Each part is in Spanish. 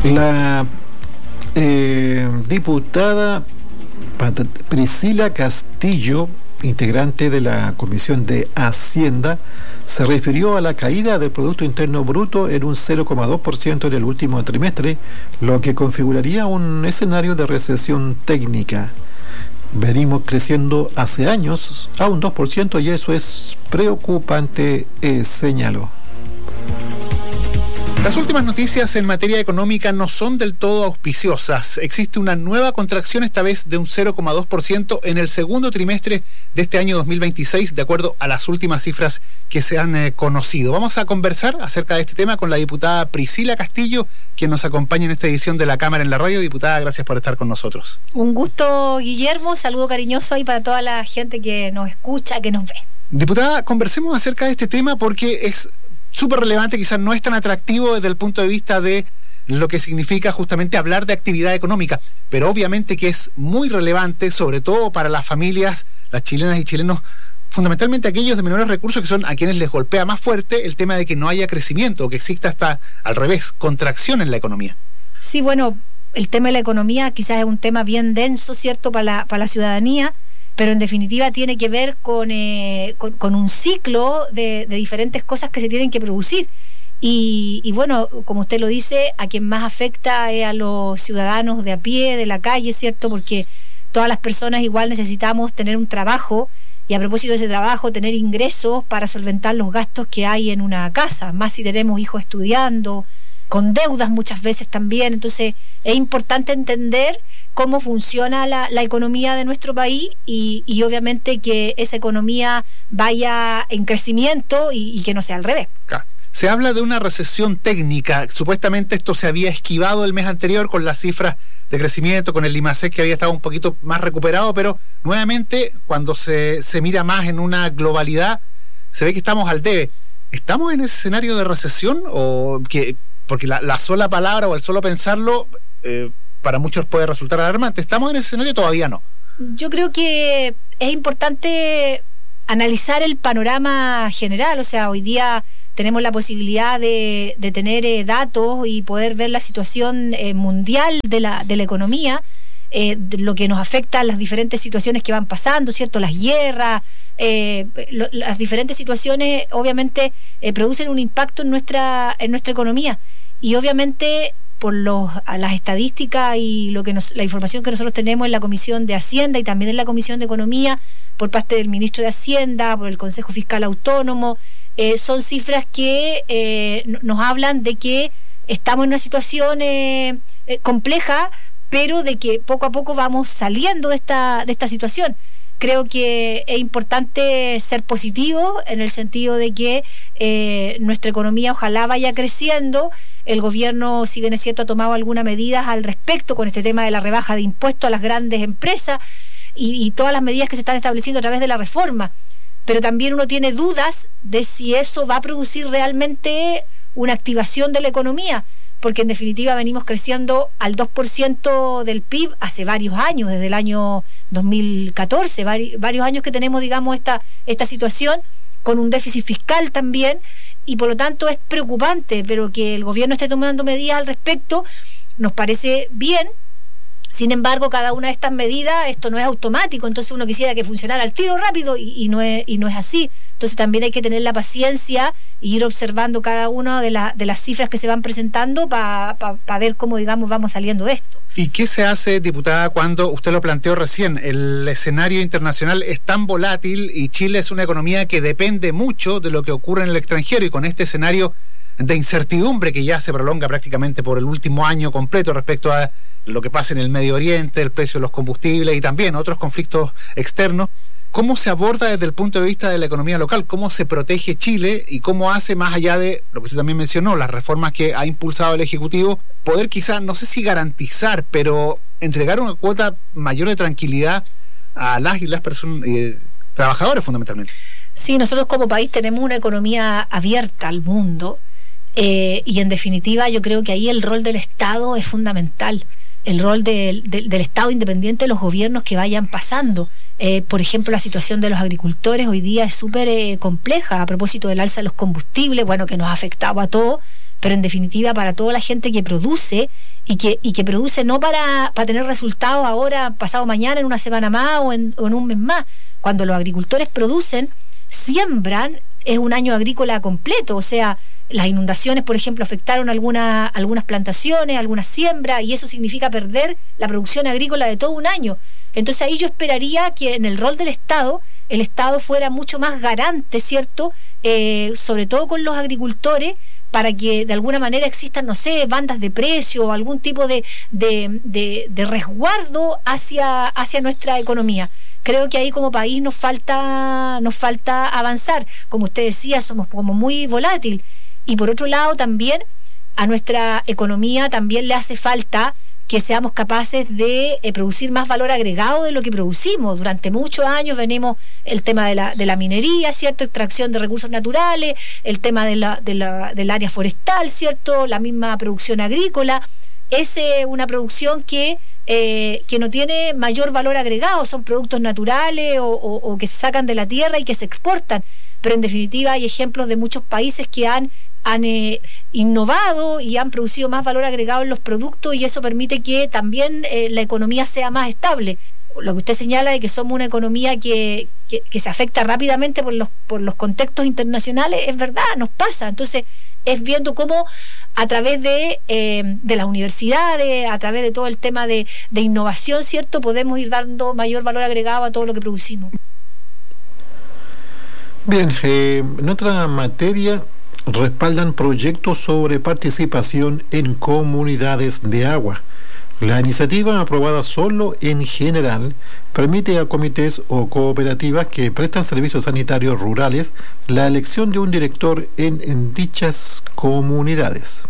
La diputada Priscila Castillo, integrante de la Comisión de Hacienda, se refirió a la caída del Producto Interno Bruto en un 0,2% en el último trimestre, lo que configuraría un escenario de recesión técnica. Venimos creciendo hace años a un 2% y eso es preocupante, señaló. Las últimas noticias en materia económica no son del todo auspiciosas. Existe una nueva contracción, esta vez de un 0,2% en el segundo trimestre de este año 2026, de acuerdo a las últimas cifras que se han conocido. Vamos a conversar acerca de este tema con la diputada Priscila Castillo, quien nos acompaña en esta edición de La Cámara en la Radio. Diputada, gracias por estar con nosotros. Un gusto, Guillermo. Saludo cariñoso ahí para toda la gente que nos escucha, que nos ve. Diputada, conversemos acerca de este tema porque es súper relevante, quizás no es tan atractivo desde el punto de vista de lo que significa justamente hablar de actividad económica, pero obviamente que es muy relevante, sobre todo para las familias, las chilenas y chilenos, fundamentalmente aquellos de menores recursos, que son a quienes les golpea más fuerte el tema de que no haya crecimiento, o que exista hasta al revés, contracción en la economía. Sí, bueno, el tema de la economía quizás es un tema bien denso, ¿cierto?, para la ciudadanía, pero en definitiva tiene que ver con un ciclo de diferentes cosas que se tienen que producir. Y bueno, como usted lo dice, a quien más afecta es a los ciudadanos de a pie, de la calle, ¿cierto? Porque todas las personas igual necesitamos tener un trabajo y, a propósito de ese trabajo, tener ingresos para solventar los gastos que hay en una casa, más si tenemos hijos estudiando, con deudas muchas veces también. Entonces es importante entender cómo funciona la economía de nuestro país y obviamente que esa economía vaya en crecimiento y que no sea al revés. Claro. Se habla de una recesión técnica. Supuestamente esto se había esquivado el mes anterior con las cifras de crecimiento, con el IMASEC que había estado un poquito más recuperado, pero nuevamente cuando se mira más en una globalidad se ve que estamos al debe. ¿Estamos en ese escenario de recesión? Porque la sola palabra o el solo pensarlo para muchos puede resultar alarmante. ¿Estamos en ese escenario? Todavía no. Yo creo que es importante analizar el panorama general. O sea, hoy día tenemos la posibilidad de tener datos y poder ver la situación mundial de la economía, de lo que nos afecta a las diferentes situaciones que van pasando, ¿cierto? Las guerras, las diferentes situaciones obviamente producen un impacto en nuestra economía. Y obviamente por las estadísticas y la información que nosotros tenemos en la Comisión de Hacienda y también en la Comisión de Economía por parte del Ministro de Hacienda, por el Consejo Fiscal Autónomo, son cifras que nos hablan de que estamos en una situación compleja, pero de que poco a poco vamos saliendo de esta situación. Creo que es importante ser positivo en el sentido de que nuestra economía ojalá vaya creciendo. El gobierno, si bien es cierto, ha tomado algunas medidas al respecto con este tema de la rebaja de impuestos a las grandes empresas y todas las medidas que se están estableciendo a través de la reforma. Pero también uno tiene dudas de si eso va a producir realmente una activación de la economía, porque en definitiva venimos creciendo al 2% del PIB hace varios años, desde el año 2014, varios años que tenemos, digamos, esta situación, con un déficit fiscal también, y por lo tanto es preocupante, pero que el gobierno esté tomando medidas al respecto nos parece bien. Sin embargo, cada una de estas medidas, esto no es automático, entonces uno quisiera que funcionara al tiro rápido y no es así. Entonces también hay que tener la paciencia e ir observando cada una de las cifras que se van presentando para ver cómo, digamos, vamos saliendo de esto. ¿Y qué se hace, diputada, cuando usted lo planteó recién? El escenario internacional es tan volátil y Chile es una economía que depende mucho de lo que ocurre en el extranjero, y con este escenario de incertidumbre que ya se prolonga prácticamente por el último año completo respecto a lo que pasa en el Medio Oriente, el precio de los combustibles y también otros conflictos externos, ¿cómo se aborda desde el punto de vista de la economía local? ¿Cómo se protege Chile y cómo hace, más allá de lo que usted también mencionó, las reformas que ha impulsado el Ejecutivo, poder quizás, no sé si garantizar, pero entregar una cuota mayor de tranquilidad a las y las personas, trabajadores fundamentalmente? Sí, nosotros como país tenemos una economía abierta al mundo y en definitiva yo creo que ahí el rol del Estado es fundamental. El rol del Estado independiente de los gobiernos que vayan pasando. Por ejemplo, la situación de los agricultores hoy día es súper compleja a propósito del alza de los combustibles, bueno, que nos ha afectado a todos, pero en definitiva para toda la gente que produce y que produce no para tener resultados ahora, pasado mañana, en una semana más o en un mes más. Cuando los agricultores producen, siembran, es un año agrícola completo, o sea, las inundaciones, por ejemplo, afectaron algunas plantaciones, algunas siembras, y eso significa perder la producción agrícola de todo un año. Entonces ahí yo esperaría que en el rol del Estado, el Estado fuera mucho más garante, ¿cierto? Sobre todo con los agricultores, para que de alguna manera existan, no sé, bandas de precio o algún tipo de resguardo hacia nuestra economía. Creo que ahí como país nos falta avanzar. Como usted decía, somos como muy volátil. Y por otro lado también a nuestra economía también le hace falta que seamos capaces de producir más valor agregado de lo que producimos. Durante muchos años venimos el tema de la minería, ¿cierto? Extracción de recursos naturales, el tema del área forestal, ¿cierto? La misma producción agrícola. Es una producción que no tiene mayor valor agregado, son productos naturales o que se sacan de la tierra y que se exportan. Pero en definitiva hay ejemplos de muchos países que han innovado y han producido más valor agregado en los productos, y eso permite que también la economía sea más estable. Lo que usted señala de que somos una economía que se afecta rápidamente por los contextos internacionales, es verdad, nos pasa. Entonces es viendo cómo a través de las universidades, a través de todo el tema de innovación, ¿cierto?, podemos ir dando mayor valor agregado a todo lo que producimos. Bien, en otra materia, respaldan proyectos sobre participación en comunidades de agua. La iniciativa, aprobada solo en general, permite a comités o cooperativas que prestan servicios sanitarios rurales la elección de un director en dichas comunidades.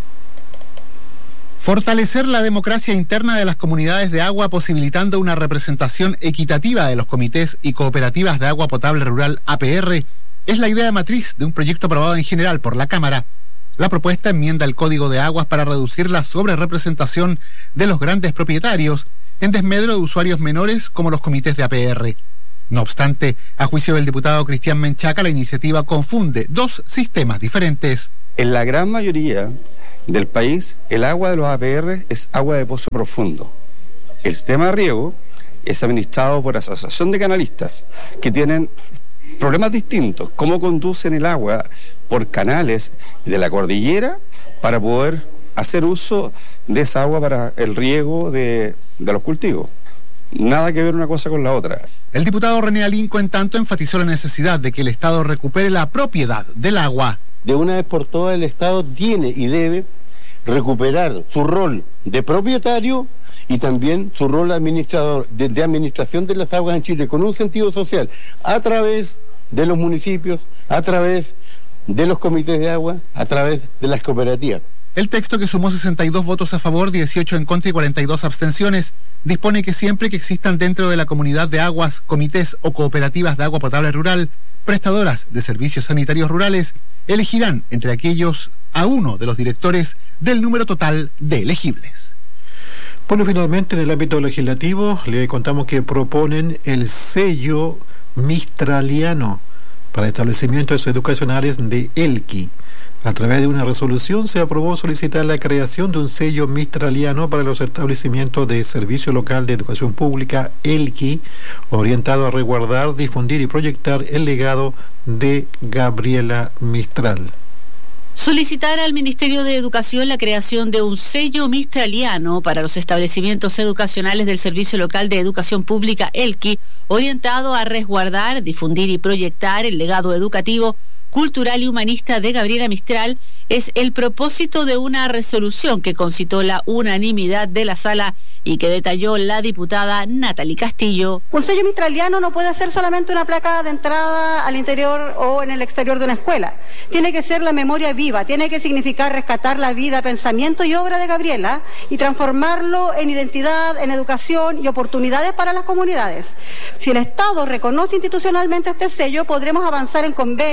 Fortalecer la democracia interna de las comunidades de agua, posibilitando una representación equitativa de los comités y cooperativas de agua potable rural APR, es la idea matriz de un proyecto aprobado en general por la Cámara. La propuesta enmienda el Código de Aguas para reducir la sobrerepresentación de los grandes propietarios en desmedro de usuarios menores como los comités de APR. No obstante, a juicio del diputado Cristian Menchaca, la iniciativa confunde dos sistemas diferentes. En la gran mayoría del país, el agua de los APR es agua de pozo profundo. El sistema de riego es administrado por asociación de canalistas que tienen problemas distintos, cómo conducen el agua por canales de la cordillera para poder hacer uso de esa agua para el riego de los cultivos. Nada que ver una cosa con la otra. El diputado René Alinco, en tanto, enfatizó la necesidad de que el Estado recupere la propiedad del agua. De una vez por todas, el Estado tiene y debe recuperar su rol de propietario y también su rol administrador, de administración de las aguas en Chile, con un sentido social, a través de los municipios, a través de los comités de agua, a través de las cooperativas. El texto, que sumó 62 votos a favor, 18 en contra y 42 abstenciones, dispone que siempre que existan dentro de la comunidad de aguas, comités o cooperativas de agua potable rural, prestadoras de servicios sanitarios rurales, elegirán entre aquellos a uno de los directores del número total de elegibles. Bueno, finalmente, en el ámbito legislativo, le contamos que proponen el sello mistraliano para establecimientos educacionales de ELQI. A través de una resolución se aprobó solicitar la creación de un sello mistraliano para los establecimientos de Servicio Local de Educación Pública, ELQI, orientado a resguardar, difundir y proyectar el legado de Gabriela Mistral. Solicitar al Ministerio de Educación la creación de un sello mistraliano para los establecimientos educacionales del Servicio Local de Educación Pública, ELQI, orientado a resguardar, difundir y proyectar el legado educativo, cultural y humanista de Gabriela Mistral, es el propósito de una resolución que concitó la unanimidad de la sala y que detalló la diputada Natalie Castillo. Un sello mistraliano no puede ser solamente una placa de entrada al interior o en el exterior de una escuela. Tiene que ser la memoria viva, tiene que significar rescatar la vida, pensamiento y obra de Gabriela y transformarlo en identidad, en educación y oportunidades para las comunidades. Si el Estado reconoce institucionalmente este sello, podremos avanzar en convenios,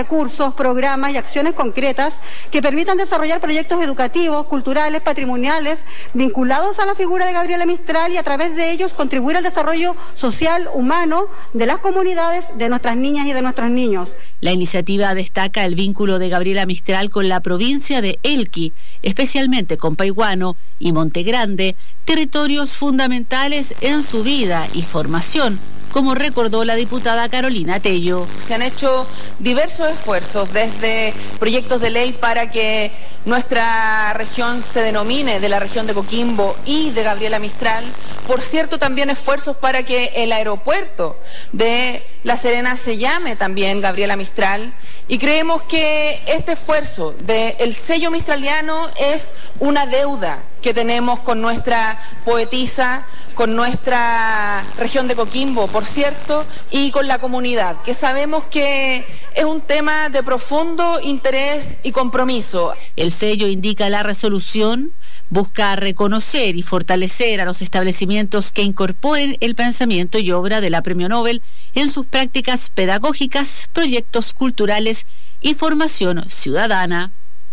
recursos, programas y acciones concretas que permitan desarrollar proyectos educativos, culturales, patrimoniales, vinculados a la figura de Gabriela Mistral y a través de ellos contribuir al desarrollo social, humano de las comunidades, de nuestras niñas y de nuestros niños. La iniciativa destaca el vínculo de Gabriela Mistral con la provincia de Elqui, especialmente con Paihuano y Monte Grande, territorios fundamentales en su vida y formación, como recordó la diputada Carolina Tello. Se han hecho diversos esfuerzos, desde proyectos de ley para que nuestra región se denomine de la región de Coquimbo y de Gabriela Mistral. Por cierto, también esfuerzos para que el aeropuerto de La Serena se llame también Gabriela Mistral. Y creemos que este esfuerzo del sello mistraliano es una deuda que tenemos con nuestra poetisa, con nuestra región de Coquimbo, por cierto, y con la comunidad, que sabemos que es un tema de profundo interés y compromiso. El sello, indica la resolución, busca reconocer y fortalecer a los establecimientos que incorporen el pensamiento y obra de la Premio Nobel en sus prácticas pedagógicas, proyectos culturales y formación ciudadana.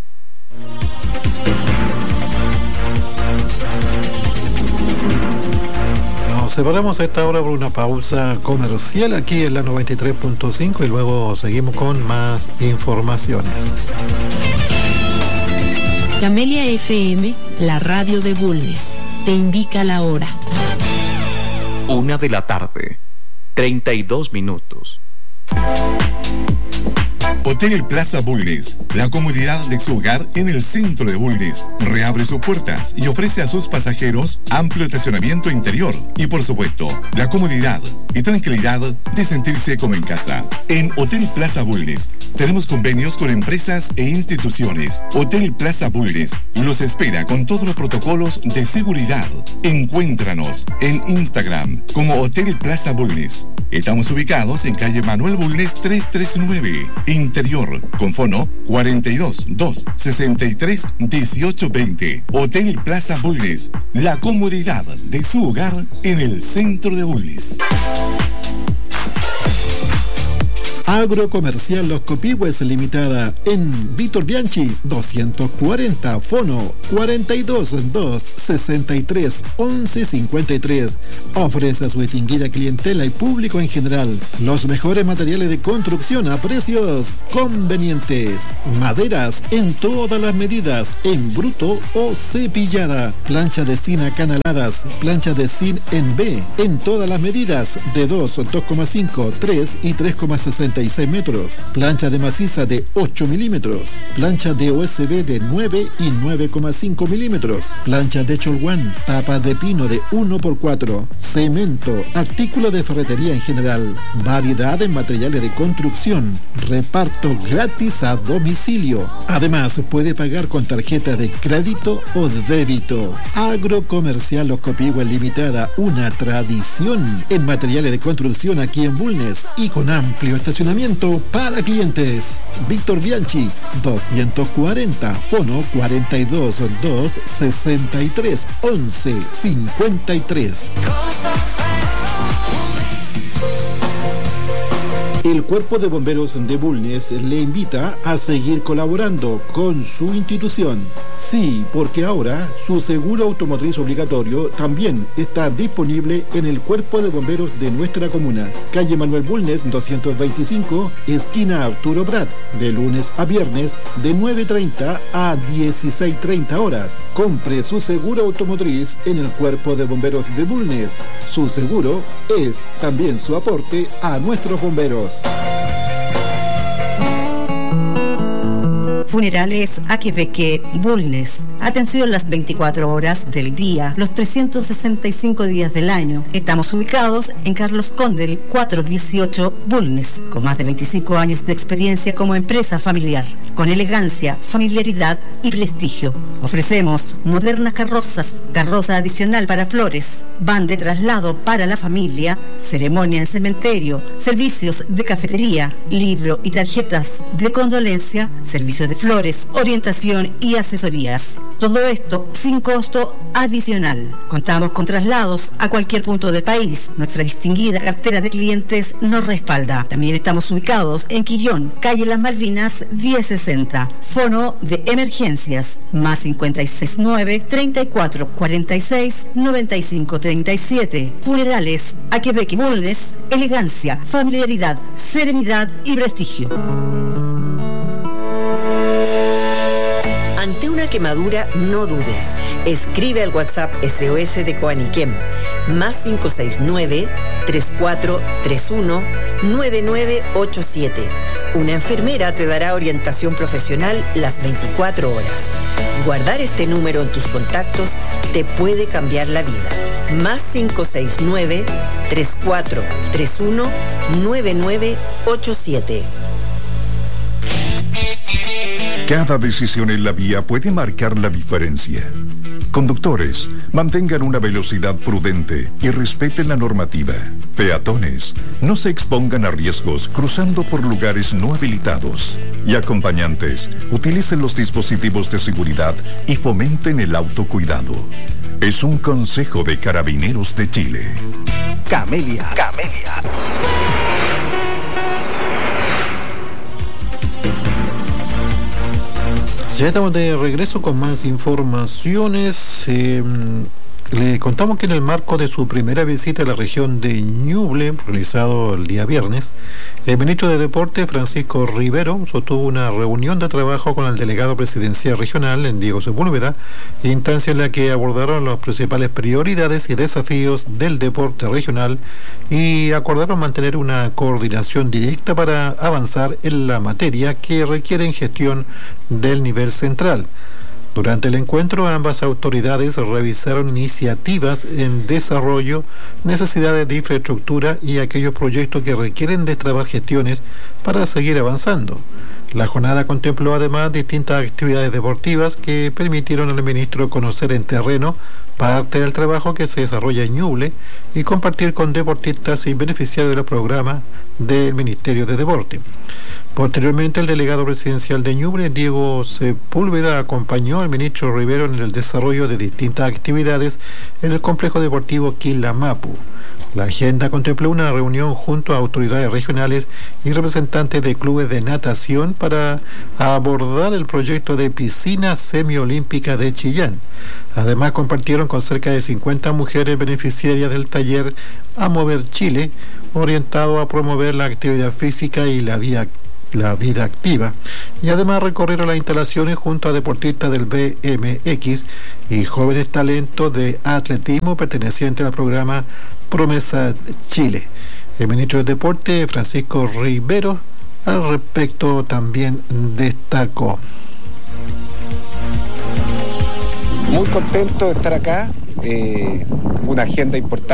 Nos separamos a esta hora por una pausa comercial aquí en la 93.5 y luego seguimos con más informaciones. Camelia FM, la radio de Bulnes, te indica la hora. 1:00 p.m, 32 minutos. Hotel Plaza Bulnes, la comodidad de su hogar en el centro de Bulnes, reabre sus puertas y ofrece a sus pasajeros amplio estacionamiento interior y, por supuesto, la comodidad y tranquilidad de sentirse como en casa. En Hotel Plaza Bulnes tenemos convenios con empresas e instituciones. Hotel Plaza Bulnes los espera con todos los protocolos de seguridad. Encuéntranos en Instagram como Hotel Plaza Bulnes. Estamos ubicados en calle Manuel Bulnes 339, Interior, con fono 42 2 63 18 20. Hotel Plaza Bulnes, la comodidad de su hogar en el centro de Bulnes. Agrocomercial Los Copihue Limitada en Víctor Bianchi 240, fono 42 2 63 11 53. Ofrece a su distinguida clientela y público en general los mejores materiales de construcción a precios convenientes. Maderas en todas las medidas, en bruto o cepillada. Plancha de zinc acanaladas, plancha de zinc en B en todas las medidas de 2, 2,5, 3 y 3,66 metros, plancha de maciza de 8 milímetros, plancha de OSB de 9 y 9,5 milímetros, plancha de cholguán, tapa de pino de 1x4, cemento, artículos de ferretería en general, variedad de materiales de construcción, reparto gratis a domicilio. Además, puede pagar con tarjeta de crédito o débito. Agrocomercial Los Copihue Limitada, una tradición en materiales de construcción aquí en Bulnes y con amplio estacionamiento para clientes. Víctor Bianchi 240, fono 42 2 63 11 53. El Cuerpo de Bomberos de Bulnes le invita a seguir colaborando con su institución. Sí, porque ahora su seguro automotriz obligatorio también está disponible en el Cuerpo de Bomberos de nuestra comuna. Calle Manuel Bulnes 225, esquina Arturo Prat, de lunes a viernes de 9:30 a 16:30 horas. Compre su seguro automotriz en el Cuerpo de Bomberos de Bulnes. Su seguro es también su aporte a nuestros bomberos. Funerales Aquipeque Bulnes. Atención las 24 horas del día, los 365 días del año. Estamos ubicados en Carlos Condel 418 Bulnes, con más de 25 años de experiencia como empresa familiar, con elegancia, familiaridad y prestigio. Ofrecemos modernas carrozas, carroza adicional para flores, van de traslado para la familia, ceremonia en cementerio, servicios de cafetería, libro y tarjetas de condolencia, servicio de flores, orientación y asesorías. Todo esto sin costo adicional. Contamos con traslados a cualquier punto del país. Nuestra distinguida cartera de clientes nos respalda. También estamos ubicados en Quillón, calle Las Malvinas 1060. Fono de emergencias más 569 34 46 95 37. Funerales Akebeque Bulnes, elegancia, familiaridad, serenidad y prestigio. Ante una quemadura, no dudes. Escribe al WhatsApp SOS de Coaniquem, más 569-3431-9987. Una enfermera te dará orientación profesional las 24 horas. Guardar este número en tus contactos te puede cambiar la vida. Más 569-3431-9987. Cada decisión en la vía puede marcar la diferencia. Conductores, mantengan una velocidad prudente y respeten la normativa. Peatones, no se expongan a riesgos cruzando por lugares no habilitados. Y acompañantes, utilicen los dispositivos de seguridad y fomenten el autocuidado. Es un consejo de Carabineros de Chile. Camelia. Ya estamos de regreso con más informaciones. Le contamos que en el marco de su primera visita a la región de Ñuble, realizado el día viernes, el ministro de Deporte, Francisco Rivero, sostuvo una reunión de trabajo con el delegado presidencial regional, en Diego Sepúlveda, instancia en la que abordaron las principales prioridades y desafíos del deporte regional y acordaron mantener una coordinación directa para avanzar en la materia que requieren gestión del nivel central. Durante el encuentro, ambas autoridades revisaron iniciativas en desarrollo, necesidades de infraestructura y aquellos proyectos que requieren destrabar gestiones para seguir avanzando. La jornada contempló además distintas actividades deportivas que permitieron al ministro conocer en terreno parte del trabajo que se desarrolla en Ñuble y compartir con deportistas y beneficiarios de los programas del Ministerio de Deporte. Posteriormente, el delegado presidencial de Ñuble, Diego Sepúlveda, acompañó al ministro Rivero en el desarrollo de distintas actividades en el complejo deportivo Quilamapu. La agenda contempló una reunión junto a autoridades regionales y representantes de clubes de natación para abordar el proyecto de piscina semiolímpica de Chillán. Además, compartieron con cerca de 50 mujeres beneficiarias del taller A Mover Chile, orientado a promover la actividad física y la vida activa, y además recorrieron las instalaciones junto a deportistas del BMX y jóvenes talentos de atletismo pertenecientes al programa Promesa Chile. El ministro de Deporte, Francisco Rivero, al respecto también destacó: muy contento de estar acá, una agenda importante.